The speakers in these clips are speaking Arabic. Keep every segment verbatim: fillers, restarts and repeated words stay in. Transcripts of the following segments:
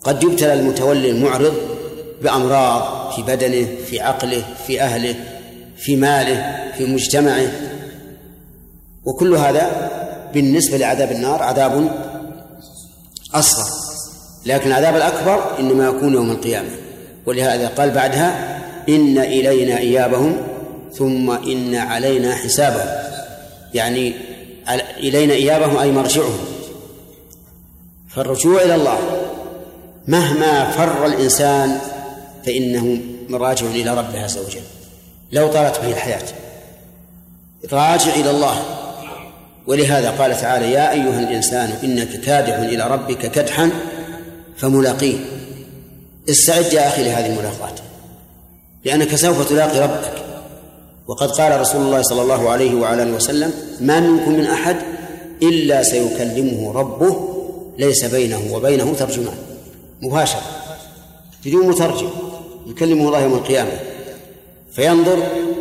قد يبتلى المتولي المعرض بأمراض في بدنه، في عقله، في أهله، في ماله، في مجتمعه، وكل هذا بالنسبة لعذاب النار عذاب أصغر، لكن العذاب الأكبر إنما يكون يوم القيامة. ولهذا قال بعدها: إن إلينا إيابهم ثم إن علينا حسابهم، يعني إلينا إيابهم أي مرجعهم. فالرجوع إلى الله مهما فر الإنسان فإنه راجع إلى ربه عز وجل، لو طالت به الحياة راجع إلى الله. ولهذا قال تعالى: يا أيها الإنسان إنك كادح إلى ربك كدحا فملاقيه. استعد يا أخي لهذه الملاقاة، لأنك سوف تلاقي ربك. وقد قال رسول الله صلى الله عليه وعلى آله وسلم: ما منكم من أحد إلا سيكلمه ربه ليس بينه وبينه ترجمان، مباشرة بدون مترجم، يكلمه الله يوم القيامة، فينظر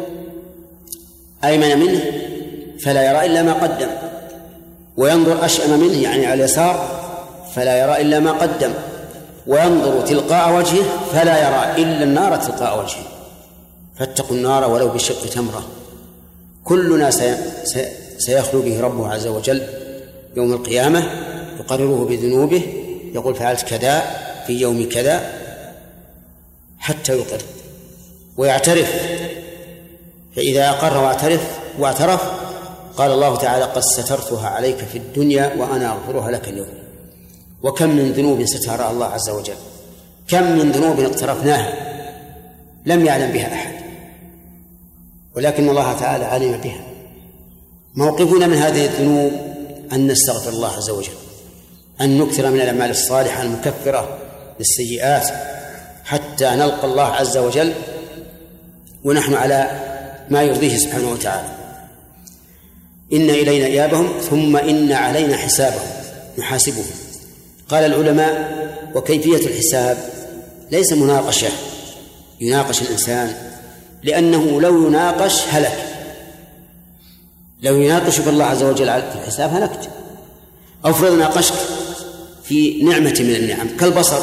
أيمن منه فلا يرى إلا ما قدم، وينظر أشأم منه يعني على اليسار فلا يرى إلا ما قدم، وينظر تلقاء وجهه فلا يرى إلا النار تلقاء وجهه. فاتقوا النار ولو بشق تمرة. كلنا سيخلو به ربه عز وجل يوم القيامة، يقرره بذنوبه، يقول: فعلت كذا في يوم كذا، حتى يقر ويعترف. فإذا أقر واعترف واعترف قال الله تعالى: قد سترتها عليك في الدنيا وأنا أغفرها لك اليوم. وكم من ذنوب سترها الله عز وجل، كم من ذنوب اقترفناها لم يعلم بها أحد، ولكن الله تعالى علم بها. موقفنا من هذه الذنوب أن نستغفر الله عز وجل، أن نكثر من الأعمال الصالحة المكفرة للسيئات حتى نلقى الله عز وجل ونحن على ما يرضيه سبحانه وتعالى. إن إلينا إيابهم ثم إن علينا حسابهم، نحاسبهم. قال العلماء: وكيفية الحساب ليس مناقشة يناقش الإنسان، لأنه لو يناقش هلك، لو يناقش بالله عز وجل في الحساب هلكت. أفرض ناقشك في نعمة من النعم كالبصر،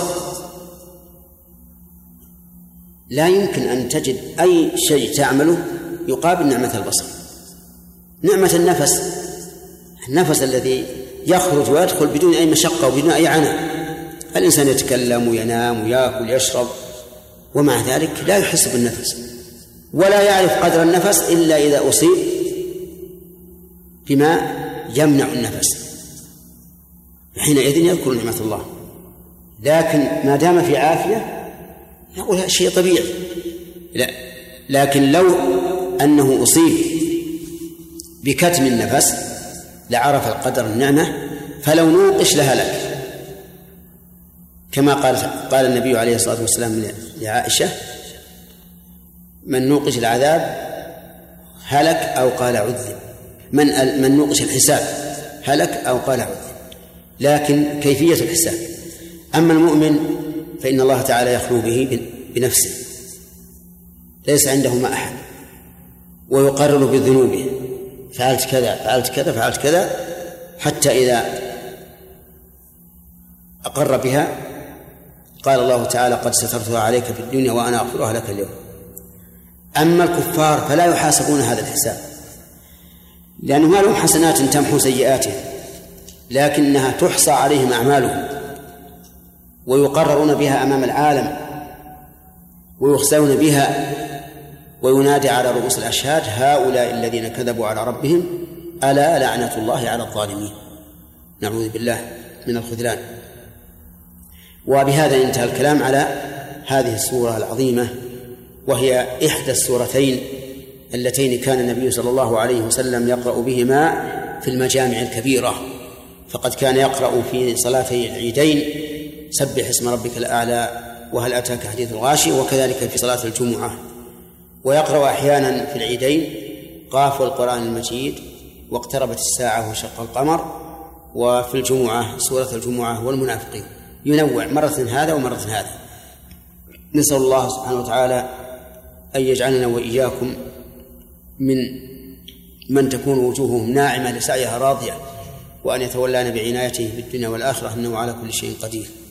لا يمكن أن تجد أي شيء تعمله يقابل نعمة البصر. نعمة النفس، النفس الذي يخرج ويدخل بدون أي مشقة وبدون أي عناء، الإنسان يتكلم وينام ويأكل ويشرب، ومع ذلك لا يحس بالنفس ولا يعرف قدر النفس إلا إذا أصيب بما يمنع النفس، حينئذ يذكر نعمة الله. لكن ما دام في عافية نقول هذا شيء طبيعي. لا، لكن لو أنه أصيب بكتم النفس لعرف القدر النعمة، فلو نوقش لهلك، كما قال قال النبي عليه الصلاة والسلام لعائشة: من نوقش العذاب هلك أو قال عذب، من من نوقش الحساب هلك أو قال عذب. لكن كيفية الحساب، أما المؤمن فإن الله تعالى يخلو به بنفسه، ليس عنده ما أحد، ويقرر بذنوبه: فعلت كذا فعلت كذا فعلت كذا، حتى إذا أقر بها قال الله تعالى: قد سترتها عليك في الدنيا وأنا أغفرها لك اليوم. أما الكفار فلا يحاسبون هذا الحساب، لأنه ما لهم حسنات تمحو سيئاتهم، لكنها تحصى عليهم أعمالهم ويقررون بها أمام العالم ويخزون بها، وينادي على رؤوس الأشهاد: هؤلاء الذين كذبوا على ربهم ألا لعنة الله على الظالمين. نعوذ بالله من الخذلان. وبهذا انتهى الكلام على هذه السورة العظيمة، وهي إحدى السورتين اللتين كان النبي صلى الله عليه وسلم يقرأ بهما في المجامع الكبيرة، فقد كان يقرأ في صلاتي العيدين: سبح اسم ربك الأعلى، وهل أتاك حديث الغاشية، وكذلك في صلاة الجمعة. ويقرأ أحيانا في العيدين: قاف والقرآن المجيد، واقتربت الساعة وشق القمر، وفي الجمعة سورة الجمعة والمنافقين. ينوع مرة هذا ومرة هذا. نسأل الله سبحانه وتعالى أن يجعلنا وإياكم من من تكون وجوههم ناعمة لسعيها راضية، وأن يتولانا بعنايته في الدنيا والآخرة، إنه على كل شيء قدير.